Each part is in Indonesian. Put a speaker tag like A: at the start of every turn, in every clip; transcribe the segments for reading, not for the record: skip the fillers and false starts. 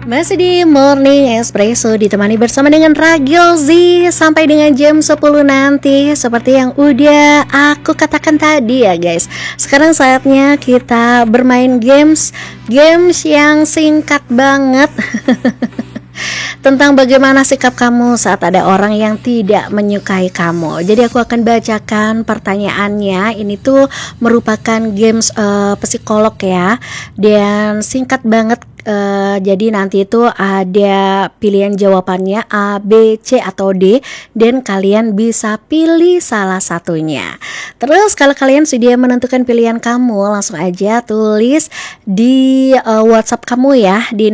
A: Masih di Morning Espresso ditemani bersama dengan Ragil Z sampai dengan jam 10 nanti. Seperti yang udah aku katakan tadi ya guys, sekarang saatnya kita bermain games yang singkat banget tentang bagaimana sikap kamu saat ada orang yang tidak menyukai kamu. Jadi aku akan bacakan pertanyaannya. Ini tuh merupakan games psikolog ya, dan singkat banget. Jadi nanti itu ada pilihan jawabannya A, B, C, atau D, dan kalian bisa pilih salah satunya. Terus kalau kalian sudah menentukan pilihan kamu, langsung aja tulis di WhatsApp kamu ya, di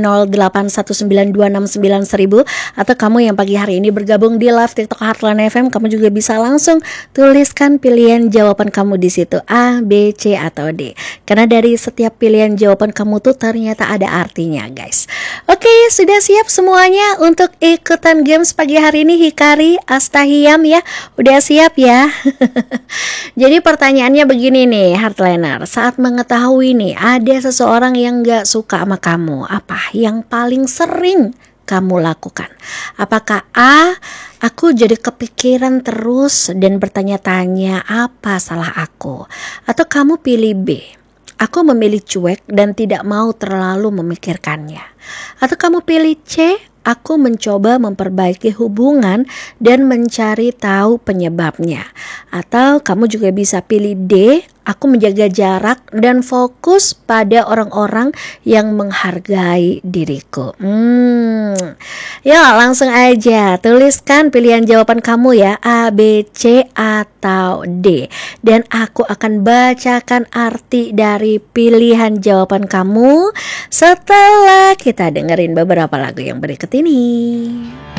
A: 0819269000. Atau kamu yang pagi hari ini bergabung di live TikTok Heartland FM, kamu juga bisa langsung tuliskan pilihan jawaban kamu di situ, A, B, C, atau D. Karena dari setiap pilihan jawaban kamu tuh ternyata ada artinya guys. Oke, sudah siap semuanya untuk ikutan games pagi hari ini? Hikari, Astahiyam ya, udah siap ya? Jadi pertanyaannya begini nih Heartlander, saat mengetahui nih ada seseorang yang gak suka sama kamu, apa yang paling sering kamu lakukan? Apakah A, aku jadi kepikiran terus dan bertanya-tanya apa salah aku? Atau kamu pilih B, aku memilih cuek dan tidak mau terlalu memikirkannya? Atau kamu pilih C, aku mencoba memperbaiki hubungan dan mencari tahu penyebabnya? Atau kamu juga bisa pilih D, aku menjaga jarak dan fokus pada orang-orang yang menghargai diriku. Yuk langsung aja tuliskan pilihan jawaban kamu ya, A, B, C, atau D. Dan aku akan bacakan arti dari pilihan jawaban kamu setelah kita dengerin beberapa lagu yang berikut ini.